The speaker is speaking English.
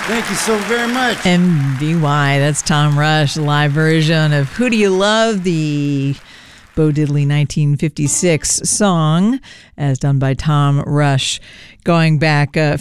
Thank you so very much. MVY, that's Tom Rush, live version of Who Do You Love, the Bo Diddley 1956 song, as done by Tom Rush, going back